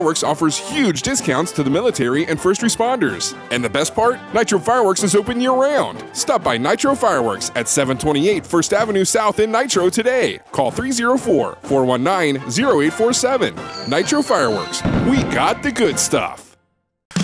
Fireworks offers huge discounts to the military and first responders. And the best part? Nitro Fireworks is open year-round. Stop by Nitro Fireworks at 728 First Avenue South in Nitro today. Call 304-419-0847. Nitro Fireworks. We got the good stuff.